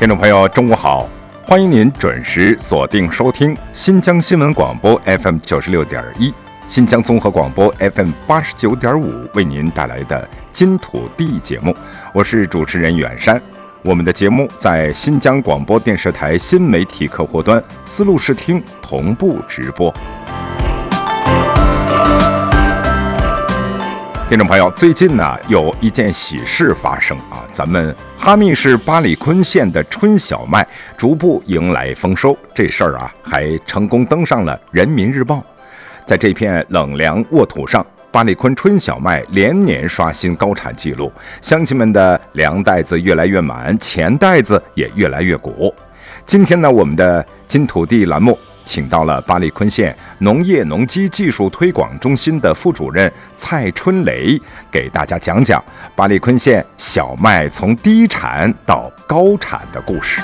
听众朋友，中午好！欢迎您准时锁定收听新疆新闻广播 FM 96.1、新疆综合广播 FM 89.5为您带来的金土地节目，我是主持人远山。我们的节目在新疆广播电视台新媒体客户端丝路视听同步直播。听众朋友，最近呢有一件喜事发生啊，咱们哈密市巴里坤县的春小麦逐步迎来丰收，这事儿啊还成功登上了人民日报。在这片冷凉沃土上，巴里坤春小麦连年刷新高产记录，乡亲们的粮袋子越来越满，钱袋子也越来越鼓。今天呢，我们的金土地栏目请到了巴里坤县农业农机技术推广中心的副主任蔡春雷，给大家讲讲巴里坤县小麦从低产到高产的故事。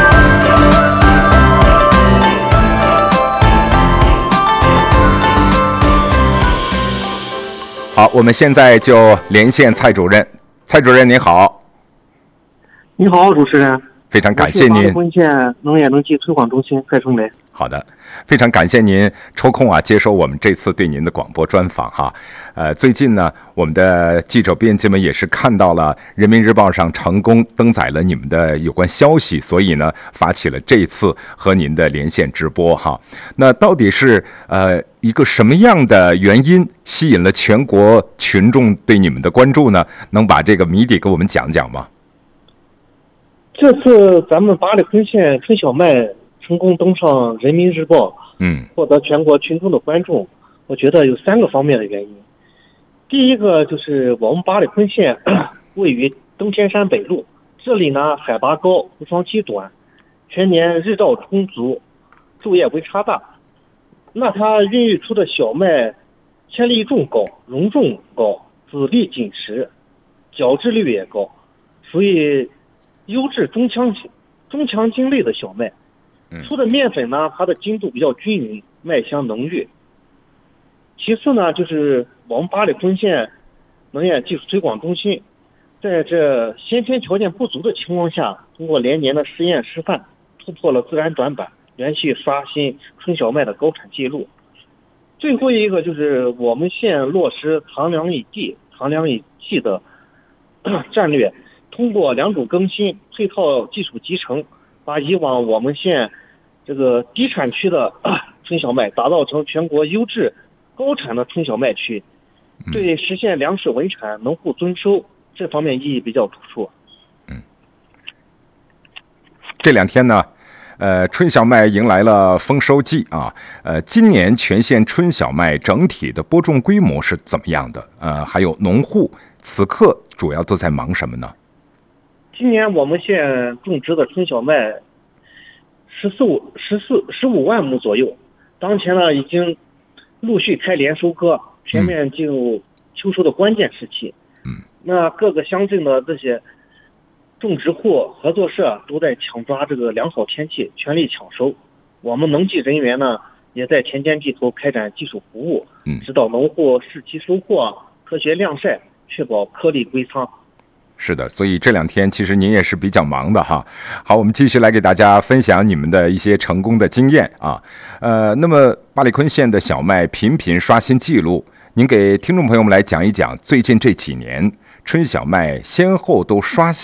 好，我们现在就连线蔡主任。蔡主任您好。 你好，主持人。 非常感谢您。 巴里坤县农业农机推广中心蔡春雷。 好的，非常感谢您抽空啊接受我们这次对您的广播专访哈。最近呢，我们的记者编辑们也是看到了人民日报上成功登载了你们的有关消息，所以呢发起了这次和您的连线直播哈。那到底是一个什么样的原因吸引了全国群众对你们的关注呢？能把这个谜底给我们讲讲吗？ 这次咱们巴里坤县春小麦成功登上人民日报，获得全国群众的关注，我觉得有3个方面的原因。第一个就是我们巴里坤县位于登天山北麓，这里呢海拔高，无霜期短，全年日照充足，昼夜温差大。那它孕育出的小麦纤粒重高，容重高，籽粒紧实，角质率也高，属于优质中强茎类的小麦。出的面粉呢，它的精度比较均匀，麦香浓郁。其次呢，就是我们巴里坤县农业技术推广中心在这先天条件不足的情况下，通过连年的实验示范，突破了自然短板，连续刷新春小麦的高产记录。最后一个就是我们县落实藏粮以地、藏粮以季的战略，通过良种更新、配套技术集成，把以往我们县这个低产区的春小麦打造成全国优质高产的春小麦区，对实现粮食稳产、农户增收这方面意义比较突出。 这2天呢，春小麦迎来了丰收季啊。今年全县春小麦整体的播种规模是怎么样的？还有农户此刻主要都在忙什么呢？ 今年我们县种植的春小麦15万亩左右，当前呢已经陆续开镰收割，全面进入秋收的关键时期。那各个乡镇的这些种植户、合作社都在抢抓这个良好天气，全力抢收。我们农技人员呢也在田间地头开展技术服务，指导农户适期收获、科学晾晒，确保颗粒归仓。 是的，所以这2天其实您也是比较忙的哈。好，我们继续来给大家分享你们的一些成功的经验啊。那么巴里坤县的小麦频频刷新记录，您给听众朋友们来讲一讲最近这几年春小麦先后都刷新